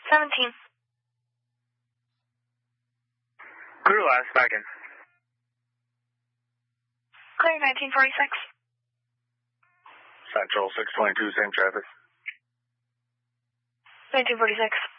17. Crew last back in. Clear 1946. Central 622, same traffic. 1946.